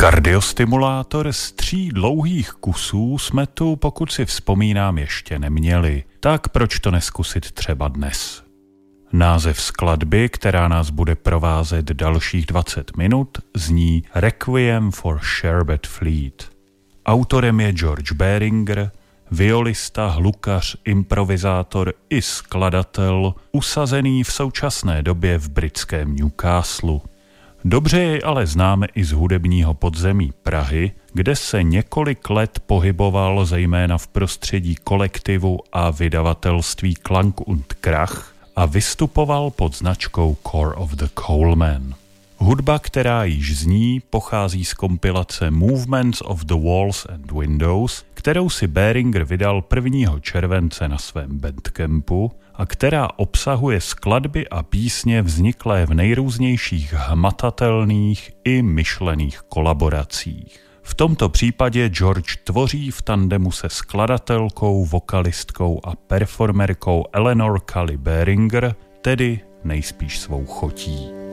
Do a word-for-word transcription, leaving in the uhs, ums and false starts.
Kardiostimulátor z tří dlouhých kusů jsme tu, pokud si vzpomínám, ještě neměli. Tak proč to neskusit třeba dnes? Název skladby, která nás bude provázet dalších dvacet minut, zní Requiem for Sherbet Fleet. Autorem je George Beringer, violista, hlukař, improvizátor i skladatel, usazený v současné době v britském Newcastlu. Dobře jej ale známe i z hudebního podzemí Prahy, kde se několik let pohyboval zejména v prostředí kolektivu a vydavatelství Klang und Krach a vystupoval pod značkou Core of the Coalman. Hudba, která již zní, pochází z kompilace Movements of the Walls and Windows, kterou si Beringer vydal prvního července na svém Bandcampu a která obsahuje skladby a písně vzniklé v nejrůznějších hmatatelných i myšlených kolaboracích. V tomto případě George tvoří v tandemu se skladatelkou, vokalistkou a performerkou Eleanor Cully Beringer, tedy nejspíš svou chotí.